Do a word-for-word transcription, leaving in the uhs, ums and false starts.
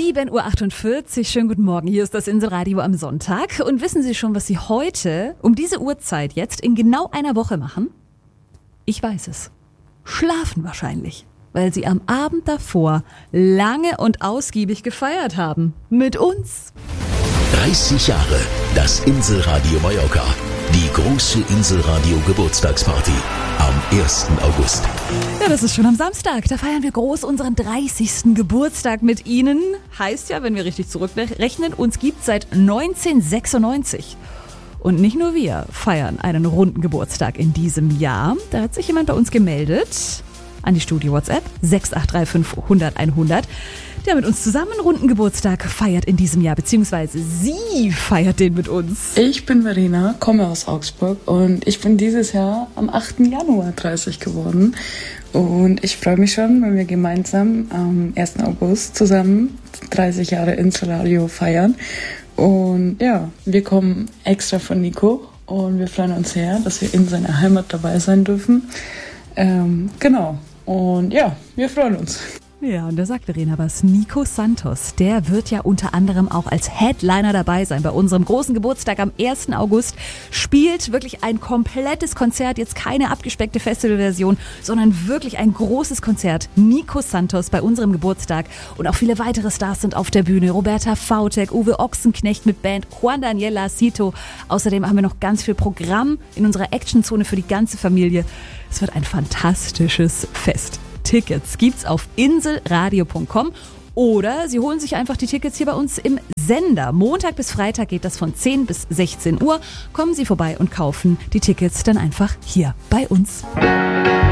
sieben Uhr achtundvierzig, schönen guten Morgen, hier ist das Inselradio am Sonntag. Und wissen Sie schon, was Sie heute um diese Uhrzeit jetzt in genau einer Woche machen? Ich weiß es. Schlafen wahrscheinlich, weil Sie am Abend davor lange und ausgiebig gefeiert haben. Mit uns. dreißig Jahre, das Inselradio Mallorca. Die große Inselradio-Geburtstagsparty am ersten August. Ja, das ist schon am Samstag. Da feiern wir groß unseren dreißigsten Geburtstag mit Ihnen. Heißt ja, wenn wir richtig zurückrechnen, uns gibt seit neunzehnhundertsechsundneunzig. Und nicht nur wir feiern einen runden Geburtstag in diesem Jahr. Da hat sich jemand bei uns gemeldet an die Studio-WhatsApp sechs acht drei fünf hundert hundert. Der mit uns zusammen einen runden Geburtstag feiert in diesem Jahr, beziehungsweise sie feiert den mit uns. Ich bin Verena, komme aus Augsburg und ich bin dieses Jahr am achten Januar dreißig geworden. Und ich freue mich schon, wenn wir gemeinsam am ersten August zusammen dreißig Jahre Inselradio feiern. Und ja, wir kommen extra von Nico und wir freuen uns sehr, dass wir in seiner Heimat dabei sein dürfen. Ähm, genau. Und ja, wir freuen uns. Ja, und da sagt Verena was. Nico Santos, der wird ja unter anderem auch als Headliner dabei sein bei unserem großen Geburtstag am ersten August. Spielt wirklich ein komplettes Konzert, jetzt keine abgespeckte Festivalversion, sondern wirklich ein großes Konzert. Nico Santos bei unserem Geburtstag und auch viele weitere Stars sind auf der Bühne. Roberta Vautek, Uwe Ochsenknecht mit Band, Juan Daniel Lacito. Außerdem haben wir noch ganz viel Programm in unserer Actionzone für die ganze Familie. Es wird ein fantastisches Fest. Tickets gibt's auf inselradio punkt com oder Sie holen sich einfach die Tickets hier bei uns im Sender. Montag bis Freitag geht das von zehn bis sechzehn Uhr. Kommen Sie vorbei und kaufen die Tickets dann einfach hier bei uns.